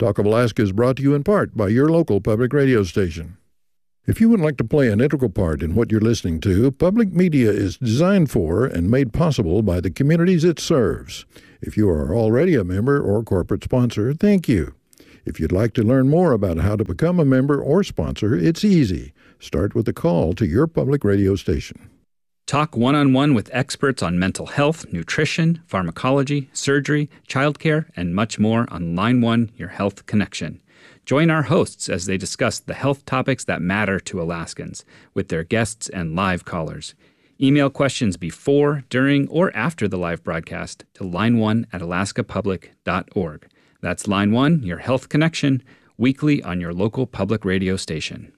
Talk of Alaska is brought to you in part by your local public radio station. If you would like to play an integral part in what you're listening to, public media is designed for and made possible by the communities it serves. If you are already a member or corporate sponsor, thank you. If you'd like to learn more about how to become a member or sponsor, it's easy. Start with a call to your public radio station. Talk one-on-one with experts on mental health, nutrition, pharmacology, surgery, childcare, and much more on Line 1, Your Health Connection. Join our hosts as they discuss the health topics that matter to Alaskans with their guests and live callers. Email questions before, during, or after the live broadcast to line1@alaskapublic.org. That's Line 1, Your Health Connection, weekly on your local public radio station.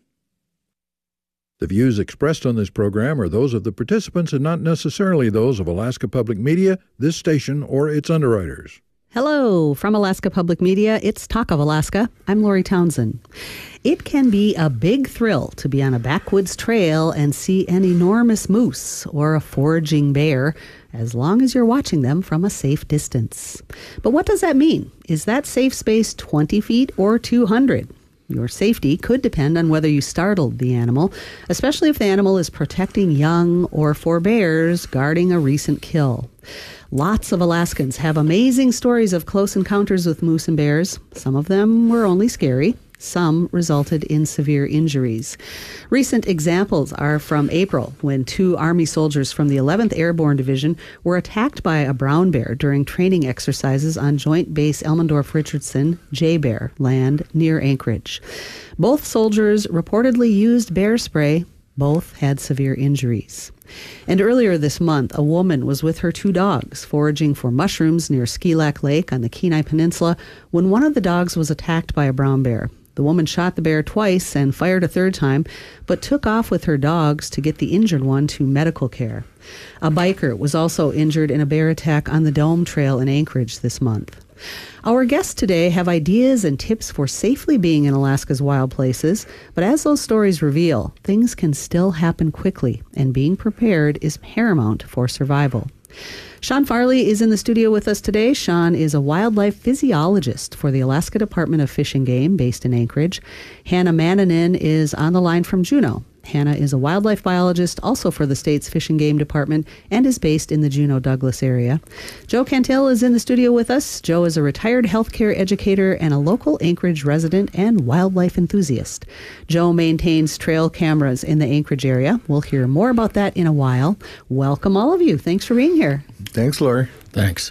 The views expressed on this program are those of the participants and not necessarily those of Alaska Public Media, this station, or its underwriters. Hello, from Alaska Public Media, it's Talk of Alaska. I'm Lori Townsend. It can be a big thrill to be on a backwoods trail and see an enormous moose or a foraging bear, as long as you're watching them from a safe distance. But what does that mean? Is that safe space 20 feet or 200? Your safety could depend on whether you startled the animal, especially if the animal is protecting young or for bears guarding a recent kill. Lots of Alaskans have amazing stories of close encounters with moose and bears. Some of them were only scary. Some resulted in severe injuries. Recent examples are from April, when 2 Army soldiers from the 11th Airborne Division were attacked by a brown bear during training exercises on Joint Base Elmendorf-Richardson, J-Bear land near Anchorage. Both soldiers reportedly used bear spray. Both had severe injuries. And earlier this month, a woman was with her 2 dogs foraging for mushrooms near Ski Lac Lake on the Kenai Peninsula when one of the dogs was attacked by a brown bear. The woman shot the bear twice and fired a third time, but took off with her dogs to get the injured one to medical care. A biker was also injured in a bear attack on the Dome Trail in Anchorage this month. Our guests today have ideas and tips for safely being in Alaska's wild places, but as those stories reveal, things can still happen quickly, and being prepared is paramount for survival. Sean Farley is in the studio with us today. Sean is a wildlife physiologist for the Alaska Department of Fish and Game based in Anchorage. Hannah Manninen is on the line from Juneau. Hannah is a wildlife biologist also for the state's Fish and Game Department and is based in the Juneau-Douglas area. Joe Cantil is in the studio with us. Joe is a retired healthcare educator and a local Anchorage resident and wildlife enthusiast. Joe maintains trail cameras in the Anchorage area. We'll hear more about that in a while. Welcome all of you. Thanks for being here. Thanks, Lori. Thanks.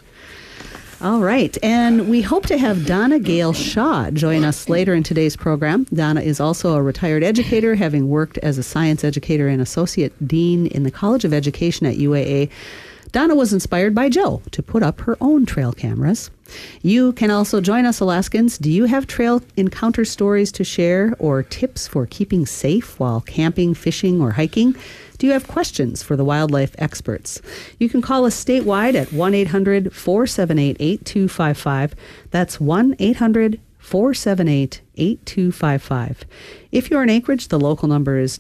All right, and we hope to have Donna Gale Shaw join us later in today's program. Donna is also a retired educator, having worked as a science educator and associate dean in the College of Education at UAA. Donna was inspired by Joe to put up her own trail cameras. You can also join us, Alaskans. Do you have trail encounter stories to share or tips for keeping safe while camping, fishing, or hiking? Do you have questions for the wildlife experts? You can call us statewide at 1-800-478-8255. That's 1-800-478-8255. If you're in Anchorage, the local number is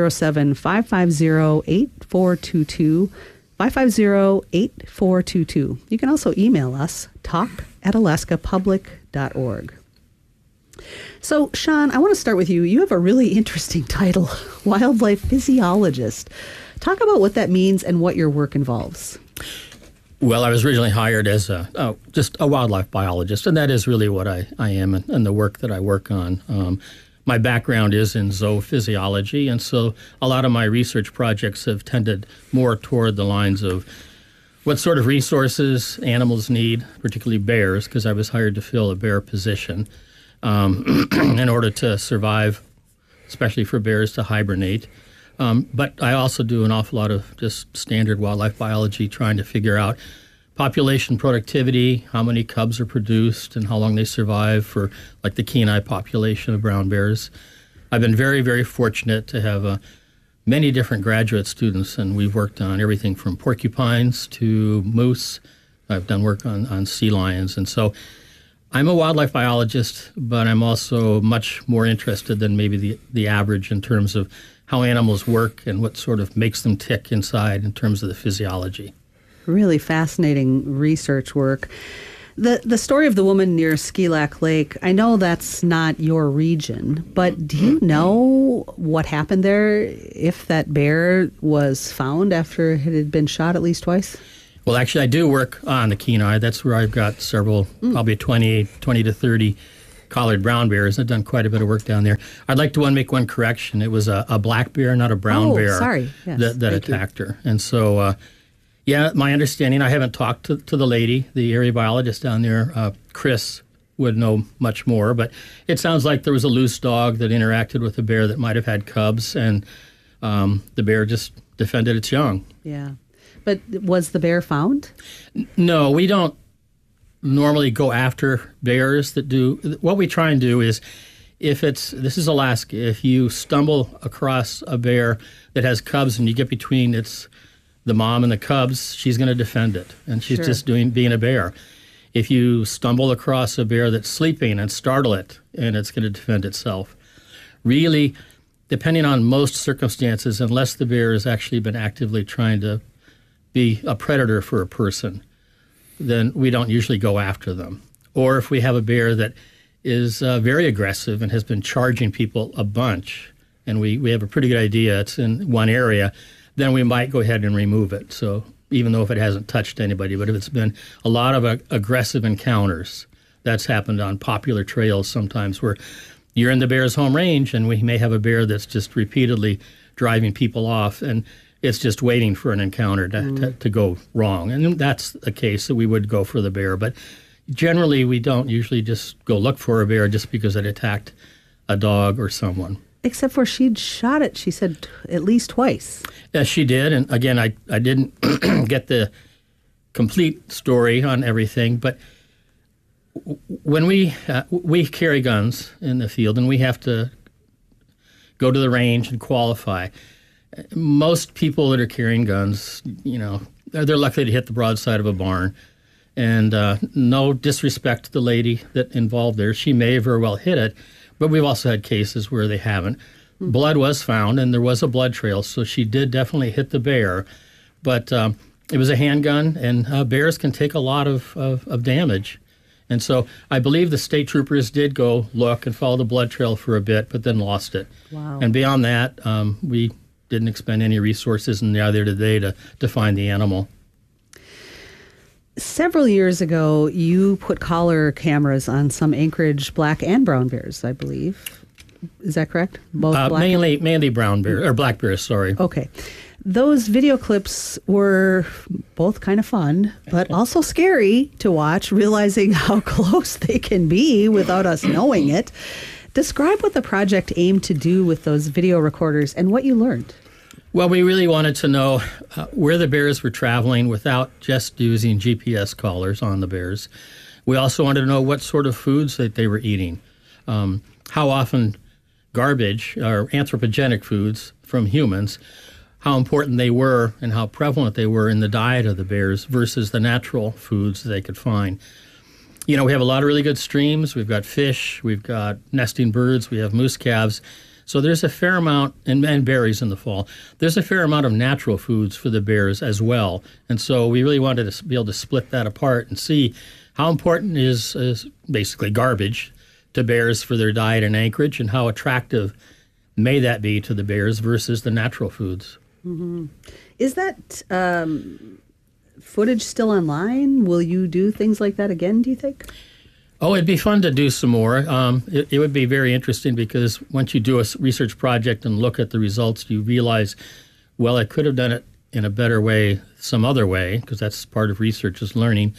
907-550-8422. 550-8422. You can also email us, talk@alaskapublic.org. So, Sean, I want to start with you. You have a really interesting title, wildlife physiologist. Talk about what that means and what your work involves. Well, I was originally hired as just a wildlife biologist, and that is really what I am and the work that I work on. My background is in zoophysiology, and so a lot of my research projects have tended more toward the lines of what sort of resources animals need, particularly bears, because I was hired to fill a bear position in order to survive, especially for bears to hibernate. But I also do an awful lot of just standard wildlife biology, trying to figure out population productivity, how many cubs are produced, and how long they survive for, like, the Kenai population of brown bears. I've been very, very fortunate to have many different graduate students, and we've worked on everything from porcupines to moose. I've done work on sea lions, and so I'm a wildlife biologist, but I'm also much more interested than maybe the average in terms of how animals work and what sort of makes them tick inside in terms of the physiology. Really fascinating research work. The story of the woman near Skilac Lake, I know that's not your region, but do you know what happened there, if that bear was found after it had been shot at least twice? Well, actually, I do work on the Kenai. That's where I've got several, probably 20 to 30 collared brown bears. I've done quite a bit of work down there. I'd like to make one correction. It was a black bear, not a brown bear, sorry. Yes, that attacked her. And so... yeah, my understanding, I haven't talked to the lady, the area biologist down there. Chris would know much more, but it sounds like there was a loose dog that interacted with a bear that might have had cubs, and the bear just defended its young. Yeah. But was the bear found? No, we don't normally go after bears that do. What we try and do is, this is Alaska, if you stumble across a bear that has cubs and you get between the mom and the cubs, she's going to defend it, and she's just being a bear. If you stumble across a bear that's sleeping and startle it, and it's going to defend itself. Really, depending on most circumstances, unless the bear has actually been actively trying to be a predator for a person, then we don't usually go after them. Or if we have a bear that is very aggressive and has been charging people a bunch, and we have a pretty good idea it's in one area, then we might go ahead and remove it. So even though if it hasn't touched anybody, but if it's been a lot of aggressive encounters, that's happened on popular trails sometimes where you're in the bear's home range and we may have a bear that's just repeatedly driving people off and it's just waiting for an encounter to go wrong. And that's a case that we would go for the bear. But generally we don't usually just go look for a bear just because it attacked a dog or someone. Except for she'd shot it, she said, at least twice. Yes, she did. And again, I didn't get the complete story on everything. But when we carry guns in the field and we have to go to the range and qualify, most people that are carrying guns, they're lucky to hit the broadside of a barn. And no disrespect to the lady that involved there. She may very well hit it. But we've also had cases where they haven't. Blood was found, and there was a blood trail, so she did definitely hit the bear. But it was a handgun, and bears can take a lot of damage. And so I believe the state troopers did go look and follow the blood trail for a bit, but then lost it. Wow. And beyond that, we didn't expend any resources, and they're there today to find the animal. Several years ago, you put collar cameras on some Anchorage black and brown bears, I believe. Is that correct? Both black mainly brown bears, or black bears, sorry. Okay. Those video clips were both kind of fun, but also scary to watch, realizing how close they can be without us knowing it. Describe what the project aimed to do with those video recorders and what you learned. Well, we really wanted to know where the bears were traveling without just using GPS collars on the bears. We also wanted to know what sort of foods that they were eating, how often garbage or anthropogenic foods from humans, how important they were and how prevalent they were in the diet of the bears versus the natural foods that they could find. We have a lot of really good streams. We've got fish. We've got nesting birds. We have moose calves. So there's a fair amount, and berries in the fall, there's a fair amount of natural foods for the bears as well. And so we really wanted to be able to split that apart and see how important is basically garbage to bears for their diet in Anchorage and how attractive may that be to the bears versus the natural foods. Mm-hmm. Is that footage still online? Will you do things like that again, do you think? Oh, it'd be fun to do some more. It would be very interesting because once you do a research project and look at the results, you realize, well, I could have done it in a better way, some other way, because that's part of research is learning.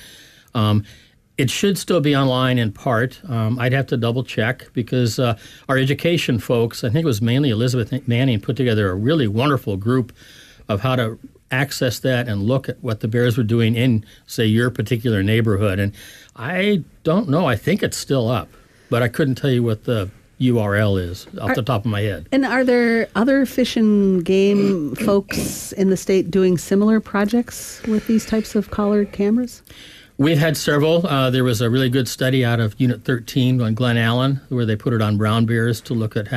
It should still be online in part. I'd have to double check because our education folks, I think it was mainly Elizabeth Manning, put together a really wonderful group of how to access that and look at what the bears were doing in, say, your particular neighborhood. And I don't know. I think it's still up, but I couldn't tell you what the URL is off the top of my head. And are there other fish and game folks in the state doing similar projects with these types of collared cameras? We've had several. There was a really good study out of Unit 13 on Glen Allen where they put it on brown bears to look at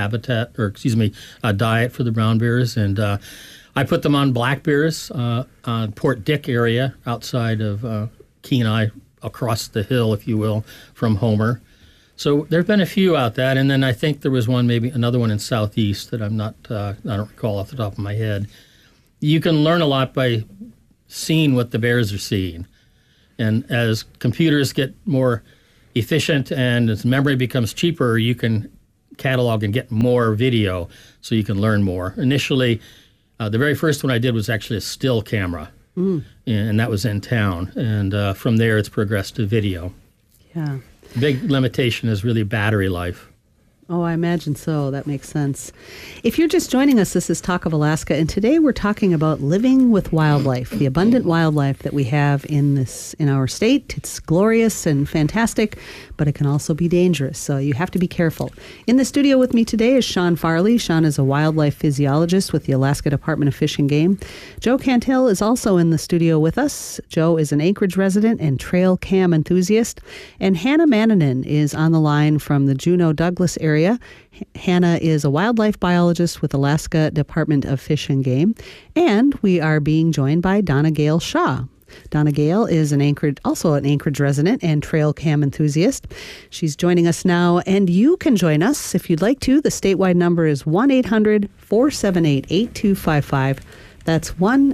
diet for the brown bears. And I put them on black bears on Port Dick area outside of Kenai, across the hill, if you will, from Homer. So there have been a few out that, and then I think there was maybe another one in Southeast that I don't recall off the top of my head. You can learn a lot by seeing what the bears are seeing. And as computers get more efficient and as memory becomes cheaper, you can catalog and get more video so you can learn more. Initially, the very first one I did was actually a still camera, and that was in town. And from there, it's progressed to video. Yeah. The big limitation is really battery life. Oh, I imagine so. That makes sense. If you're just joining us, this is Talk of Alaska, and today we're talking about living with wildlife, the abundant wildlife that we have in our state. It's glorious and fantastic, but it can also be dangerous, so you have to be careful. In the studio with me today is Sean Farley. Sean is a wildlife physiologist with the Alaska Department of Fish and Game. Joe Cantel is also in the studio with us. Joe is an Anchorage resident and trail cam enthusiast, and Hannah Manninen is on the line from the Juneau Douglas area. Hannah is a wildlife biologist with Alaska Department of Fish and Game, and we are being joined by Donna Gale Shaw. Donna Gale is also an Anchorage resident and trail cam enthusiast. She's joining us now, and you can join us if you'd like to. The statewide number is 1-800-478-8255. That's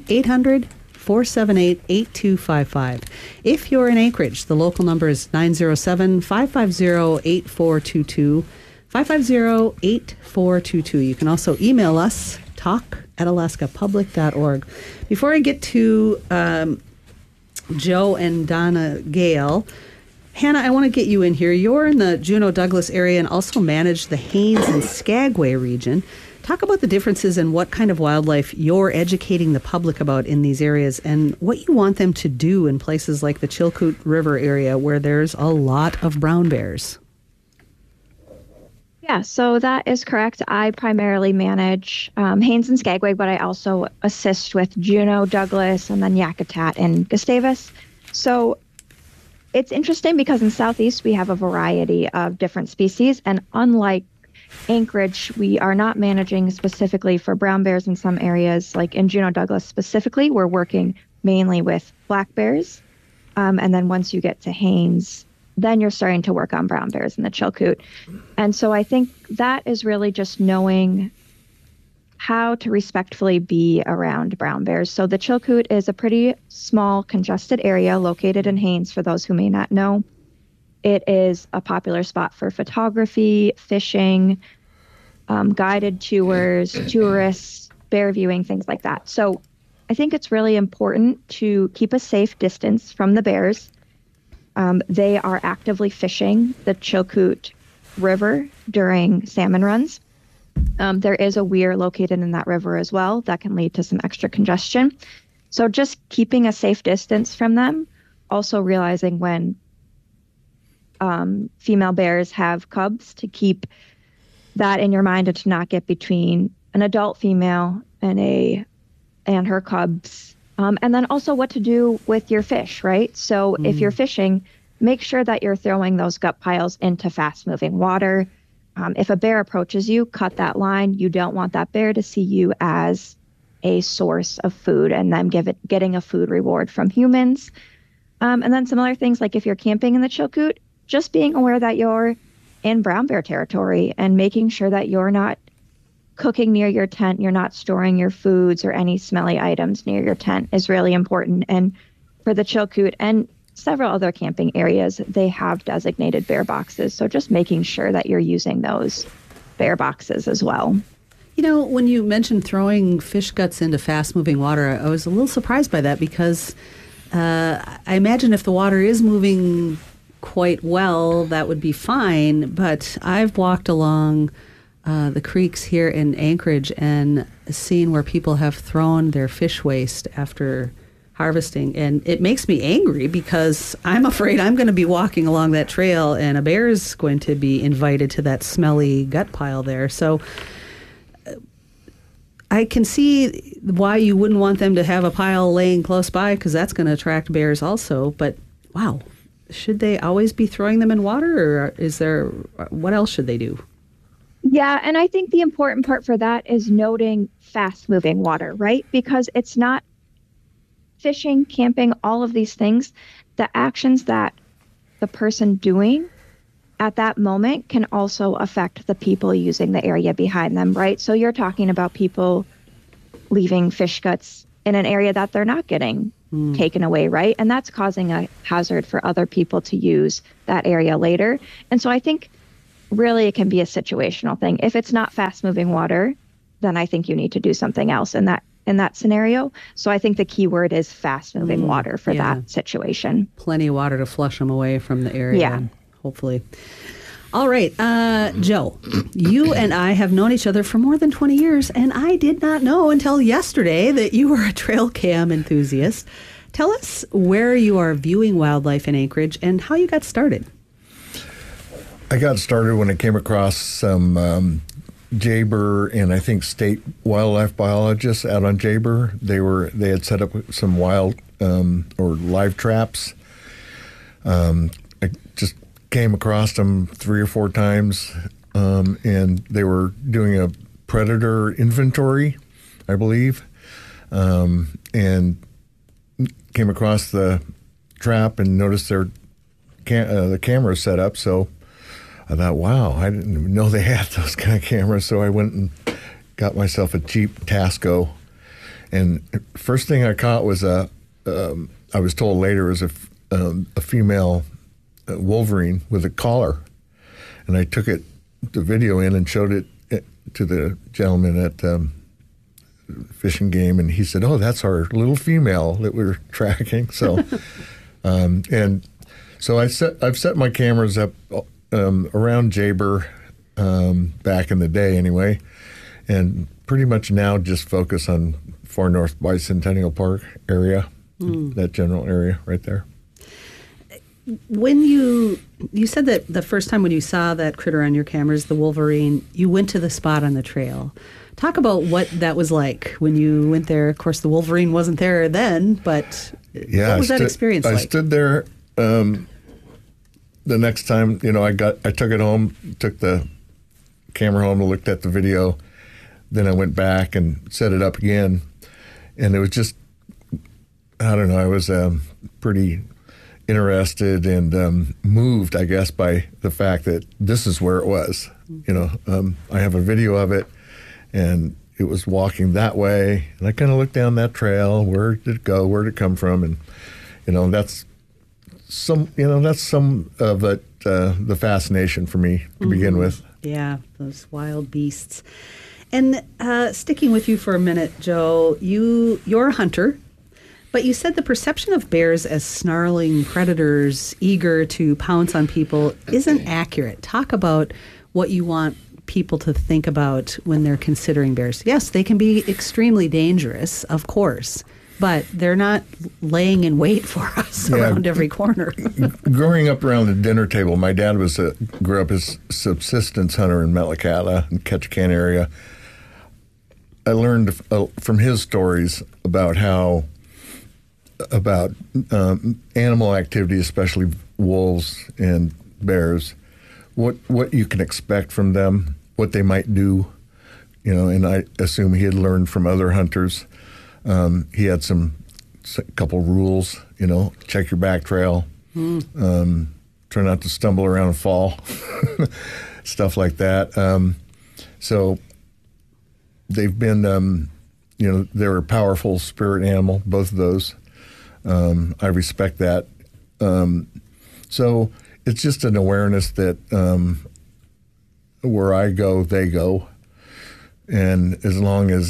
1-800-478-8255. If you're in Anchorage, the local number is 907-550-8422. 550-8422. You can also email us, talk@alaskapublic.org. Before I get to Joe and Donna Gale, Hannah, I want to get you in here. You're in the Juneau Douglas area and also manage the Haines and Skagway region. Talk about the differences and what kind of wildlife you're educating the public about in these areas and what you want them to do in places like the Chilkoot River area where there's a lot of brown bears. Yeah, so that is correct. I primarily manage Haines and Skagway, but I also assist with Juneau, Douglas, and then Yakutat and Gustavus. So it's interesting because in Southeast we have a variety of different species, and unlike Anchorage, we are not managing specifically for brown bears in some areas. Like in Juneau, Douglas specifically, we're working mainly with black bears. And then once you get to Haines, then you're starting to work on brown bears in the Chilkoot. And so I think that is really just knowing how to respectfully be around brown bears. So the Chilkoot is a pretty small, congested area located in Haines, for those who may not know. It is a popular spot for photography, fishing, guided tours, tourists, bear viewing, things like that. So I think it's really important to keep a safe distance from the bears. They are actively fishing the Chilkoot River during salmon runs. There is a weir located in that river as well that can lead to some extra congestion. So just keeping a safe distance from them, also realizing when female bears have cubs, to keep that in your mind and to not get between an adult female and her cubs. And then also what to do with your fish, right? So if you're fishing, make sure that you're throwing those gut piles into fast-moving water. If a bear approaches you, cut that line. You don't want that bear to see you as a source of food and then getting a food reward from humans. And then some other things, like if you're camping in the Chilkoot, just being aware that you're in brown bear territory and making sure that you're not cooking near your tent, you're not storing your foods or any smelly items near your tent is really important. And for the Chilkoot and several other camping areas, they have designated bear boxes. So just making sure that you're using those bear boxes as well. You know, when you mentioned throwing fish guts into fast-moving water, I was a little surprised by that because I imagine if the water is moving quite well, that would be fine. But I've walked along the creeks here in Anchorage and seen where people have thrown their fish waste after harvesting, and it makes me angry because I'm afraid I'm going to be walking along that trail and a bear is going to be invited to that smelly gut pile there. So I can see why you wouldn't want them to have a pile laying close by, because that's going to attract bears also. But wow, should they always be throwing them in water, or what else should they do? Yeah, and I think the important part for that is noting fast-moving water, right? Because it's not fishing, camping, all of these things. The actions that the person doing at that moment can also affect the people using the area behind them, right? So you're talking about people leaving fish guts in an area that they're not getting taken away, right? And that's causing a hazard for other people to use that area later. And so I think really it can be a situational thing. If it's not fast moving water, then I think you need to do something else in that scenario. So I think the key word is fast moving water for that situation. Plenty of water to flush them away from the area. Yeah. Hopefully. All right, Joe, you and I have known each other for more than 20 years, and I did not know until yesterday that you were a trail cam enthusiast. Tell us where you are viewing wildlife in Anchorage and how you got started. I got started when I came across some Jayber and I think state wildlife biologists out on Jayber. They had set up some wild or live traps. I just came across them 3 or 4 times, and they were doing a predator inventory, I believe, and came across the trap and noticed the camera set up. So I thought, wow, I didn't even know they had those kind of cameras. So I went and got myself a cheap Tasco, and first thing I caught was I was told later it was a female wolverine with a collar, and I took the video in and showed it to the gentleman at Fish and Game, and he said, "Oh, that's our little female that we're tracking." So, and so I've set my cameras up around Jayber back in the day, anyway, and pretty much now just focus on Far North Bicentennial Park area, that general area right there. When you said that the first time when you saw that critter on your cameras, the wolverine, you went to the spot on the trail. Talk about what that was like when you went there. Of course, the wolverine wasn't there then, but what was that experience like? I stood there the next time, I took it home, took the camera home, looked at the video. Then I went back and set it up again. And it was just, I don't know, I was pretty interested and moved, I guess, by the fact that this is where it was. I have a video of it, and it was walking that way, and I kind of looked down that trail. Where did it go? Where did it come from? And that's some of it, the fascination for me to begin with. Yeah, those wild beasts. And sticking with you for a minute, Joe, you're a hunter. But you said the perception of bears as snarling predators eager to pounce on people isn't accurate. Talk about what you want people to think about when they're considering bears. Yes, they can be extremely dangerous, of course, but they're not laying in wait for us around every corner. Growing up around the dinner table, my dad grew up as a subsistence hunter in Metlakatla and Ketchikan area. I learned from his stories about animal activity, especially wolves and bears, what you can expect from them, what they might do, and I assume he had learned from other hunters. He had a couple rules, check your back trail, try not to stumble around and fall, stuff like that. So they've been, they're a powerful spirit animal, both of those. I respect that. So it's just an awareness that where I go, they go. And as long as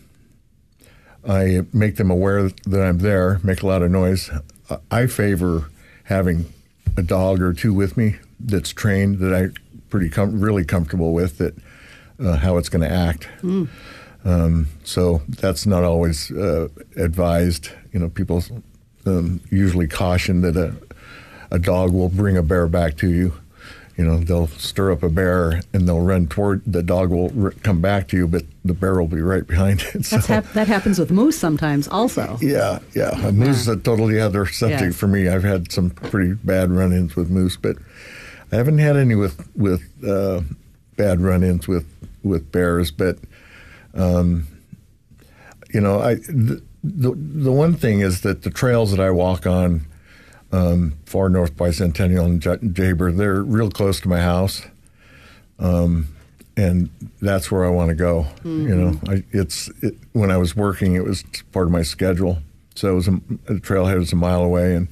I make them aware that I'm there, make a lot of noise, I favor having a dog or two with me that's trained, that I'm really comfortable with, that how it's going to act. So that's not always advised. People usually caution that a dog will bring a bear back to you. They'll stir up a bear and they'll run toward the dog. Will come back to you, but the bear will be right behind it. That happens with moose sometimes, also. Yeah. A moose is a totally other subject for me. I've had some pretty bad run-ins with moose, but I haven't had any with bad run-ins with bears. But the one thing is that the trails that I walk on, far north Bicentennial and Jaber. They're real close to my house, and that's where I want to go. You know, when I was working, it was part of my schedule. So it was the trailhead was a mile away, and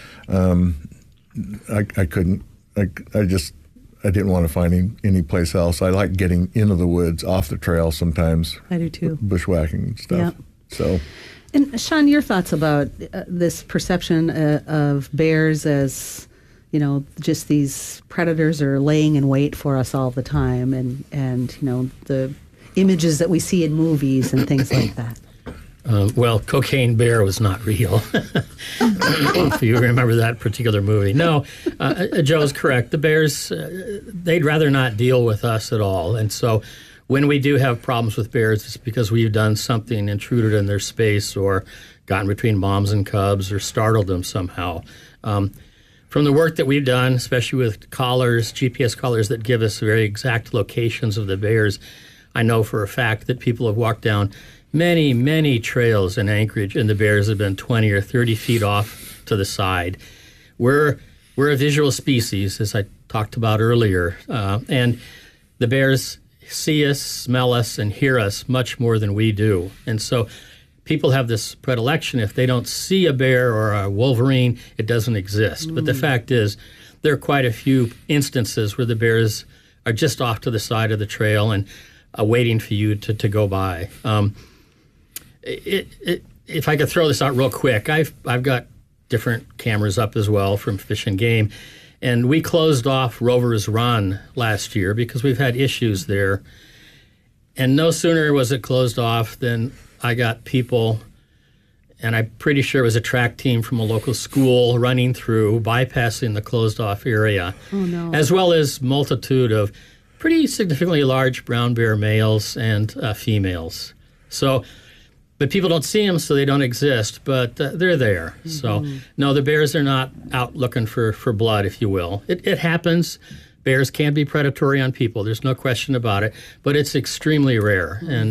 I couldn't. I didn't want to find any place else. I like getting into the woods, off the trail sometimes. I do too. Bushwhacking and stuff. Yeah. So. And Sean, your thoughts about this perception of bears as, you know, just these predators are laying in wait for us all the time, and you know, the images that we see in movies and things like that. Well, Cocaine Bear was not real, if you remember that particular movie. No, Joe's correct. The bears, they'd rather not deal with us at all. And so when we do have problems with bears, it's because we've done something, intruded in their space or gotten between moms and cubs or startled them somehow. From the work that we've done, especially with collars, GPS collars that give us very exact locations of the bears, I know for a fact that people have walked down many, many trails in Anchorage, and the bears have been 20 or 30 feet off to the side. We're a visual species, as I talked about earlier, and the bears see us, smell us, and hear us much more than we do. And so people have this predilection. If they don't see a bear or a wolverine, it doesn't exist. But the fact is, there are quite a few instances where the bears are just off to the side of the trail and waiting for you to go by. If I could throw this out real quick, I've got different cameras up as well from Fish and Game, and we closed off Rover's Run last year because we've had issues there. And no sooner was it closed off than I got people, and I'm pretty sure it was a track team from a local school running through, bypassing the closed off area, as well as multitude of pretty significantly large brown bear males and females. But people don't see them, so they don't exist, but they're there. Mm-hmm. So, no, the bears are not out looking for blood, if you will. It happens. Bears can be predatory on people. There's no question about it, but it's extremely rare, and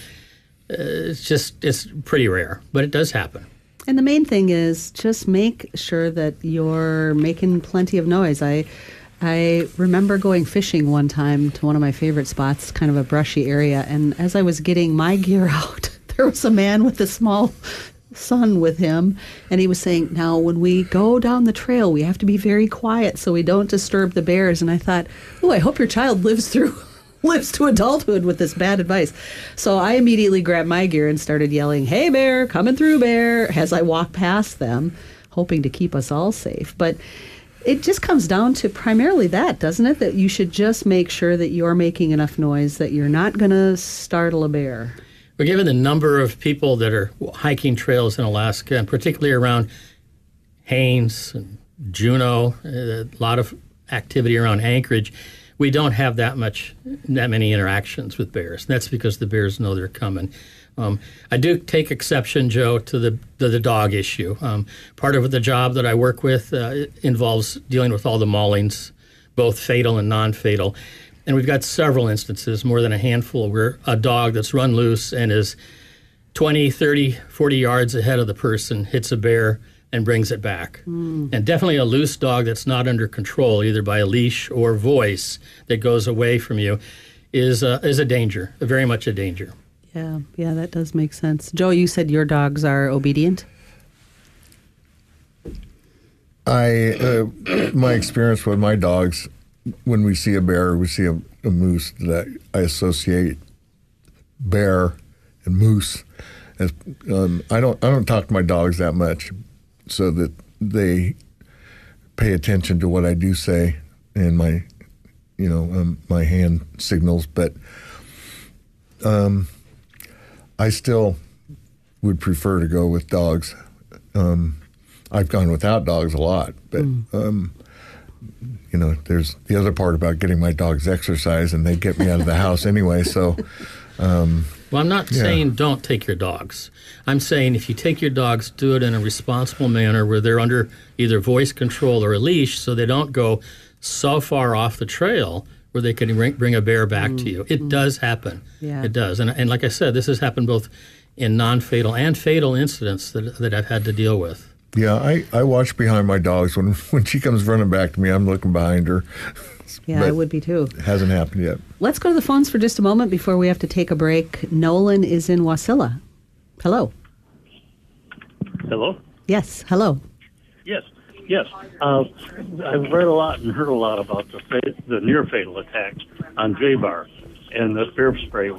it's pretty rare, but it does happen. And the main thing is just make sure that you're making plenty of noise. I remember going fishing one time to one of my favorite spots, kind of a brushy area, and as I was getting my gear out, there was a man with a small son with him, and he was saying, now, when we go down the trail, we have to be very quiet so we don't disturb the bears. And I thought, oh, I hope your child lives to adulthood with this bad advice. So I immediately grabbed my gear and started yelling, hey, bear, coming through, bear, as I walked past them, hoping to keep us all safe. But it just comes down to primarily that, doesn't it? That you should just make sure that you're making enough noise that you're not going to startle a bear. We're given the number of people that are hiking trails in Alaska, and particularly around Haines and Juneau, a lot of activity around Anchorage. We don't have that many interactions with bears. And that's because the bears know they're coming. I do take exception, Joe, to the dog issue. Part of the job that I work with involves dealing with all the maulings, both fatal and non-fatal. And we've got several instances, more than a handful, where a dog that's run loose and is 20, 30, 40 yards ahead of the person hits a bear and brings it back. And definitely a loose dog that's not under control, either by a leash or voice, that goes away from you, is a danger, very much a danger. Yeah, that does make sense. Joe, you said your dogs are obedient? My experience with my dogs, when we see a bear, we see a moose, that I associate bear and moose as, I don't talk to my dogs that much, so that they pay attention to what I do say and my hand signals. But I still would prefer to go with dogs. I've gone without dogs a lot, but there's the other part about getting my dogs exercise, and they get me out of the house anyway. So, well, I'm not saying don't take your dogs. I'm saying if you take your dogs, do it in a responsible manner where they're under either voice control or a leash, so they don't go so far off the trail where they can bring a bear back to you. It does happen. Yeah. It does. And like I said, this has happened both in non-fatal and fatal incidents that I've had to deal with. Yeah, I watch behind my dogs. When she comes running back to me, I'm looking behind her. Yeah, But I would be too. it hasn't happened yet. Let's go to the phones for just a moment before we have to take a break. Nolan is in Wasilla. Hello. Hello? Yes, hello. Yes. I've read a lot and heard a lot about the near fatal attack on J-Bar, and the bear spray